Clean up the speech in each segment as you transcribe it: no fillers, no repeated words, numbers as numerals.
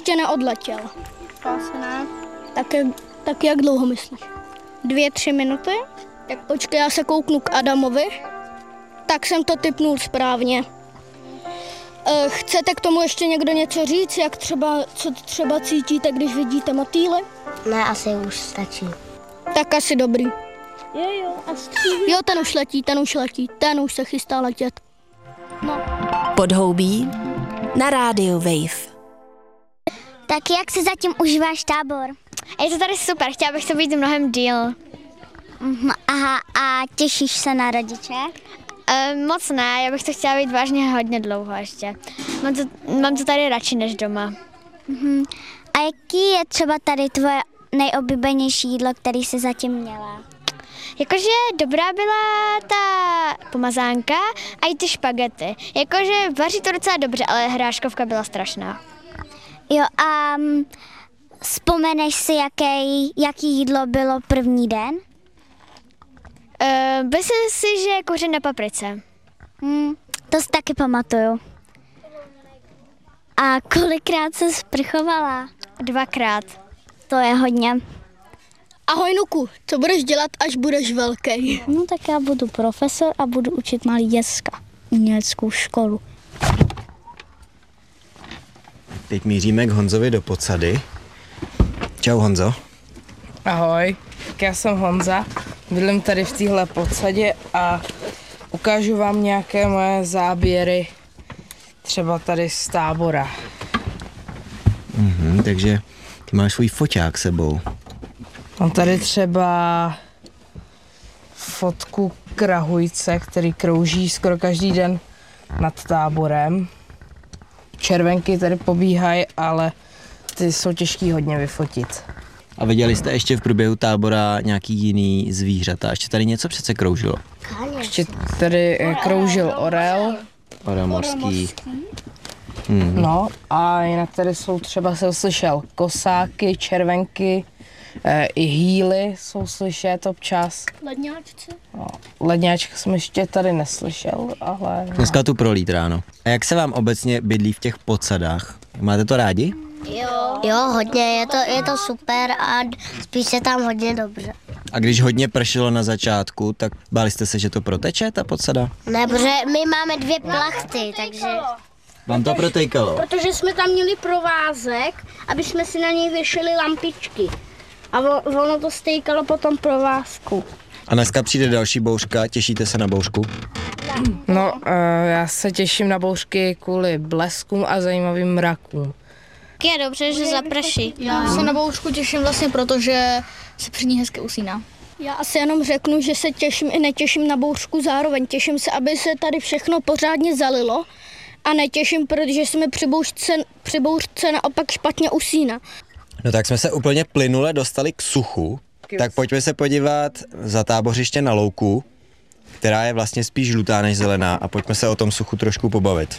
ještě neodletěl. Asi ne. Tak jak dlouho myslíš? 2-3 minuty? Tak počkej, já se kouknu k Adamovi. Tak jsem to tipnul správně. Chcete k tomu ještě někdo něco říct, co třeba cítíte, když vidíte motýly? Ne, asi už stačí. Tak asi dobrý. Jo, asi. Jo, ten už se chystá letět. No. Podhoubí na rádiu Wave. Tak jak si zatím užíváš tábor? Je to tady super, chtěla bych to být mnohem díl. Aha, a těšíš se na rodiče? Moc ne, já bych to chtěla být vážně hodně dlouho ještě. Mám to tady radši než doma. A jaký je třeba tady tvoje nejoblíbenější jídlo, který jsi zatím měla? Jakože dobrá byla ta pomazánka a i ty špagety. Jakože vaří to docela dobře, ale hráškovka byla strašná. Jo, a vzpomeneš si, jaký jídlo bylo první den? Myslím si, že kořen na paprice. To si taky pamatuju. A kolikrát se sprchovala? 2krát. To je hodně. Ahoj Nuku, co budeš dělat, až budeš velký? No tak já budu profesor a budu učit malý děcka. Uměleckou školu. Teď míříme k Honzovi do podsady. Čau Honzo. Ahoj, tak já jsem Honza, bydlím tady v téhle podsadě a ukážu vám nějaké moje záběry, třeba tady z tábora. Takže ty máš svůj foťák sebou. Mám tady třeba fotku krahujce, který krouží skoro každý den nad táborem. Červenky tady pobíhají, ale ty jsou těžký hodně vyfotit. A viděli jste ještě v průběhu tábora nějaký jiný zvířata? Ještě tady něco přece kroužilo? Ještě tady kroužil orel. Orel morský. No a jinak tady jsou třeba, jsem slyšel, kosáky, červenky, i hýly jsou slyšet občas. Ledňáčci? No, ledňáčka jsem ještě tady neslyšel, ale... Dneska tu prolít ráno. A jak se vám obecně bydlí v těch podsadách? Máte to rádi? Jo, hodně, je to super a spíš se tam hodně dobře. A když hodně pršelo na začátku, tak báli jste se, že to proteče, ta podsada? Ne, protože my máme 2 plachty, takže... Vám to protejkalo? Protože jsme tam měli provázek, aby jsme si na něj věšeli lampičky. A ono to stejkalo potom provázku. A dneska přijde další bouřka, těšíte se na bouřku? No, já se těším na bouřky kvůli bleskům a zajímavým mrakům. Je dobře, že zaprší. Já se na bouřku těším vlastně proto, že se při ní hezky usíná. Já asi jenom řeknu, že se těším i netěším na bouřku zároveň. Těším se, aby se tady všechno pořádně zalilo a netěším, protože se mi při bouřce naopak špatně usíná. No tak jsme se úplně plynule dostali k suchu, tak pojďme se podívat za tábořiště na louku, která je vlastně spíš žlutá než zelená a pojďme se o tom suchu trošku pobavit.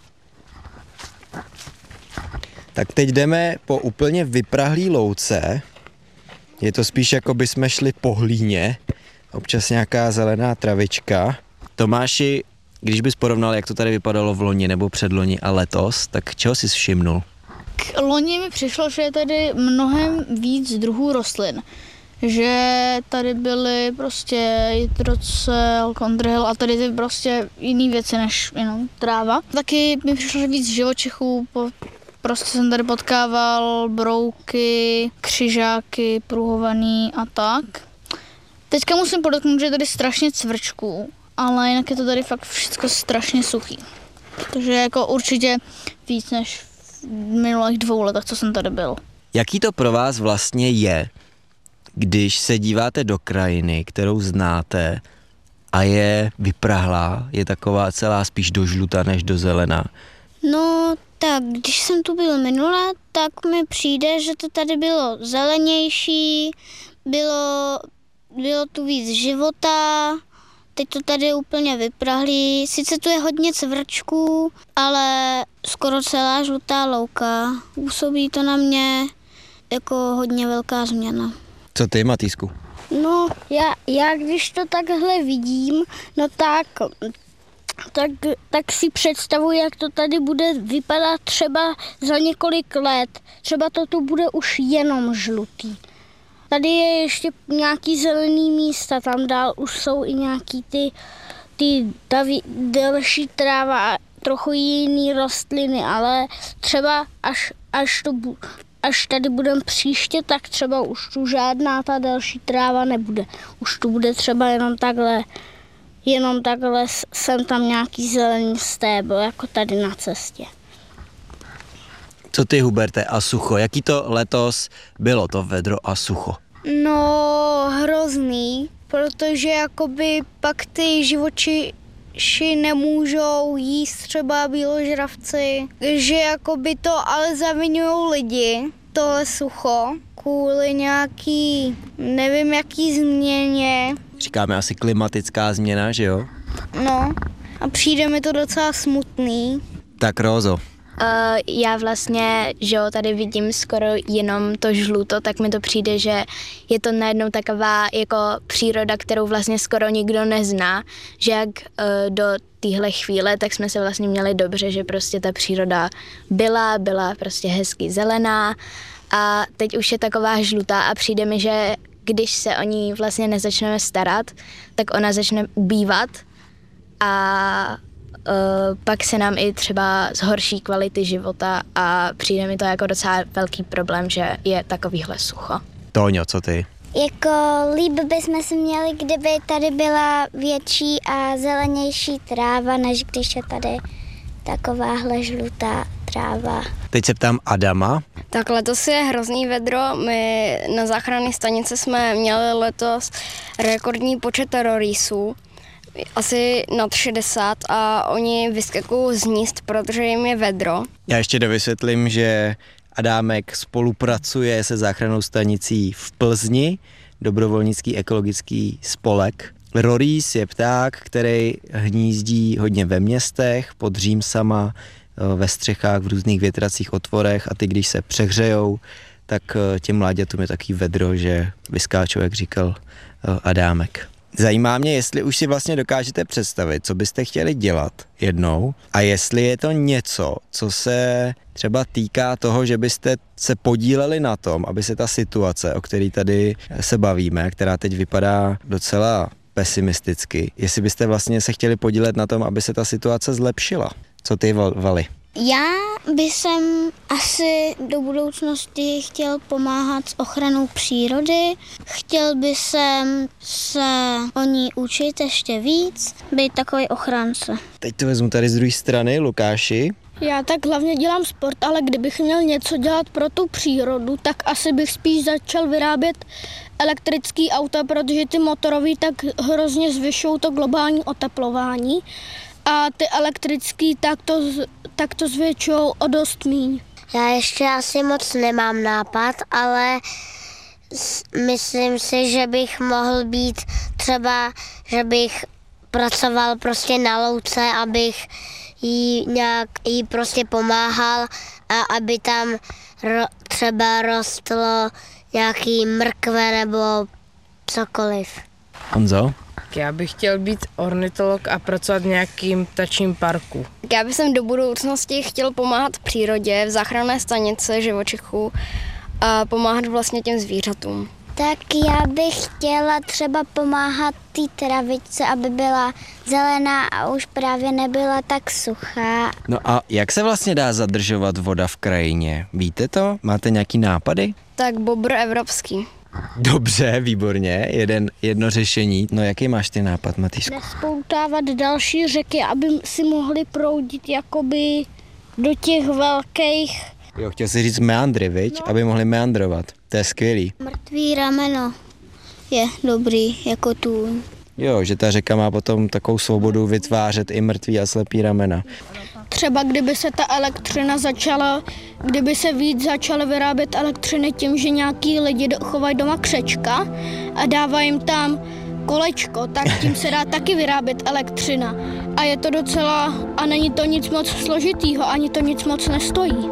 Tak teď jdeme po úplně vyprahlý louce, je to spíš jako by jsme šli po hlíně, občas nějaká zelená travička. Tomáši, když bys porovnal, jak to tady vypadalo v loni nebo předloni a letos, tak čeho jsi všimnul? K loni mi přišlo, že je tady mnohem víc druhů rostlin. Že tady byly prostě jitrocel, kondryl a tady ty prostě jiný věci než jenom tráva. Taky mi přišlo, že víc živočichů, prostě jsem tady potkával brouky, křižáky, pruhovaný a tak. Teďka musím podotknout, že je tady strašně cvrčků, ale jinak je to tady fakt všechno strašně suchý. Takže jako určitě víc než v minulých 2 letech, co jsem tady byl. Jaký to pro vás vlastně je, když se díváte do krajiny, kterou znáte a je vyprahlá, je taková celá spíš do žluta než do zelená? No, tak když jsem tu byl minule, tak mi přijde, že to tady bylo zelenější, bylo tu víc života, teď to tady je úplně vyprahlý. Sice tu je hodně cvrčků, ale skoro celá žlutá louka. Působí to na mě jako hodně velká změna. Co ty, Matýsku? No, já když to takhle vidím, no tak tak si představuji, jak to tady bude vypadat třeba za několik let. Třeba to tu bude už jenom žlutý. Tady je ještě nějaký zelený místa, tam dál už jsou i nějaký ty delší tráva a trochu jiný rostliny, ale třeba až tady budeme příště, tak třeba už tu žádná ta delší tráva nebude. Už tu bude třeba jenom takhle sem tam nějaký zelený stébl, jako tady na cestě. Co ty, Huberte, a sucho? Jaký to letos bylo, to vedro a sucho? No, hrozný, protože jakoby pak ty živočiši nemůžou jíst třeba býložravci, že jakoby to ale zaviňují lidi, tohle sucho, kvůli nějaký, nevím jaký změně. Říkáme asi klimatická změna, že jo? No, a přijde mi to docela smutný. Tak Rózo, Já vlastně, že jo, tady vidím skoro jenom to žluto, tak mi to přijde, že je to najednou taková jako příroda, kterou vlastně skoro nikdo nezná, že jak do téhle chvíle, tak jsme se vlastně měli dobře, že prostě ta příroda byla prostě hezky zelená a teď už je taková žlutá a přijde mi, že když se o ní vlastně nezačneme starat, tak ona začne ubývat a pak se nám i třeba zhorší kvality života a přijde mi to jako docela velký problém, že je takovýhle sucho. Tóňo, co ty? Jako líp bychom si měli, kdyby tady byla větší a zelenější tráva, než když je tady takováhle žlutá tráva. Teď se ptám Adama. Tak letos je hrozný vedro. My na záchranné stanici jsme měli letos rekordní počet rorýsů, asi nad 60 a oni vyskakují z hnízd, protože jim je vedro. Já ještě dovysvětlím, že Adámek spolupracuje se záchrannou stanicí v Plzni, dobrovolnický ekologický spolek. Rorýs je pták, který hnízdí hodně ve městech, pod římsama, ve střechách, v různých větracích otvorech a ty, když se přehřejou, tak těm mláďatům je takový vedro, že vyskáčou, jak říkal Adámek. Zajímá mě, jestli už si vlastně dokážete představit, co byste chtěli dělat jednou a jestli je to něco, co se třeba týká toho, že byste se podíleli na tom, aby se ta situace, o které tady se bavíme, která teď vypadá docela pesimisticky, jestli byste vlastně se chtěli podílet na tom, aby se ta situace zlepšila. Co ty, Vali? Já bych asi do budoucnosti chtěl pomáhat s ochranou přírody. Chtěl bych se o ní učit ještě víc, být takový ochránce. Teď to vezmu tady z druhé strany, Lukáši. Já tak hlavně dělám sport, ale kdybych měl něco dělat pro tu přírodu, tak asi bych spíš začal vyrábět elektrický auta, protože ty motorový tak hrozně zvyšují to globální oteplování a ty elektrický tak to zvětšují o dost míň. Já ještě asi moc nemám nápad, ale myslím si, že bych mohl být třeba, že bych pracoval prostě na louce, abych jí prostě pomáhal a aby tam třeba rostlo nějaký mrkve nebo cokoliv. Honzo? Já bych chtěl být ornitolog a pracovat v nějakým ptačím parku. Já bych do budoucnosti chtěl pomáhat přírodě v záchranné stanici živočichů a pomáhat vlastně těm zvířatům. Tak já bych chtěla třeba pomáhat té travičce, aby byla zelená a už právě nebyla tak suchá. No a jak se vlastně dá zadržovat voda v krajině? Víte to? Máte nějaký nápady? Tak bobr evropský. Dobře, výborně, jedno řešení. No jaký máš ty nápad, Matýsku? Nespoutávat další řeky, aby si mohli proudit jakoby do těch velkých. Jo, chtěl jsi říct meandry, viď? Aby mohli meandrovat. To je skvělý. Mrtvý rameno je dobrý jako tůň. Jo, že ta řeka má potom takovou svobodu vytvářet i mrtvý a slepý ramena. Třeba kdyby se ta elektřina kdyby se víc začaly vyrábět elektřiny tím, že nějaký lidi chovají doma křečka a dávají jim tam kolečko, tak tím se dá taky vyrábět elektřina. A je to docela, a není to nic moc složitýho, ani to nic moc nestojí.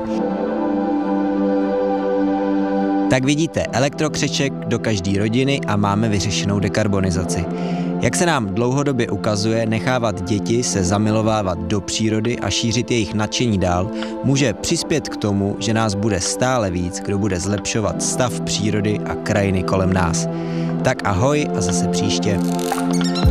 Tak vidíte, elektrokřeček do každé rodiny a máme vyřešenou dekarbonizaci. Jak se nám dlouhodobě ukazuje, nechávat děti se zamilovávat do přírody a šířit jejich nadšení dál může přispět k tomu, že nás bude stále víc, kdo bude zlepšovat stav přírody a krajiny kolem nás. Tak ahoj a zase příště.